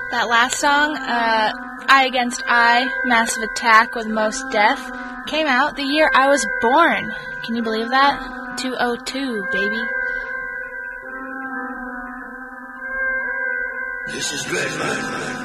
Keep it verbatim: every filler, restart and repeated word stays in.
That last song, uh, Eye Against Eye, Massive Attack with Mos Def, came out the year I was born. Can you believe that? two oh two, baby. This is Dreadman.